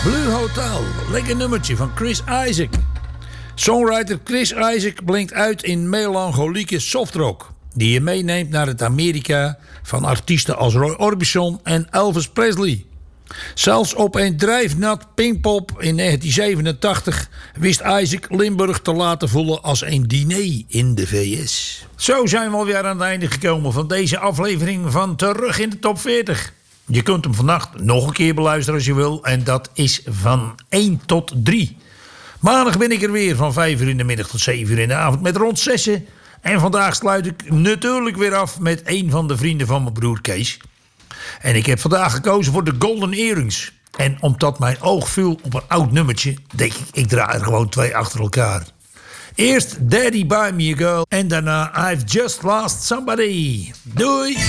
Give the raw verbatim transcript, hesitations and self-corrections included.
Blue Hotel, lekker nummertje van Chris Isaak. Songwriter Chris Isaak blinkt uit in melancholieke softrock, die je meeneemt naar het Amerika van artiesten als Roy Orbison en Elvis Presley. Zelfs op een drijfnat Pinkpop in negentien zevenentachtig wist Isaak Limburg te laten voelen als een diner in de V S. Zo zijn we alweer aan het einde gekomen van deze aflevering van Terug in de Top veertig. Je kunt hem vannacht nog een keer beluisteren als je wil. En dat is van één tot drie. Maandag ben ik er weer van vijf uur in de middag tot zeven uur in de avond met rond zessen. En vandaag sluit ik natuurlijk weer af met een van de vrienden van mijn broer Kees. En ik heb vandaag gekozen voor de Golden Earrings. En omdat mijn oog viel op een oud nummertje, denk ik, ik draai er gewoon twee achter elkaar. Eerst Daddy Buy Me A Girl en daarna I've Just Lost Somebody. Doei!